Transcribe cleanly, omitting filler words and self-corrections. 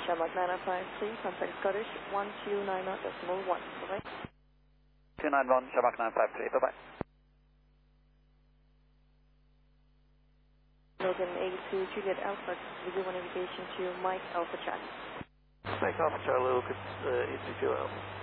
Shamrock 953, contact Scottish 1290.1. Bye-bye. 291, Shamrock 953, bye-bye. Logan A2 Juliet Alpha, visual navigation to Mike Alpha Charlie. Mike Alpha Charlie, Lucas, 82 Alpha.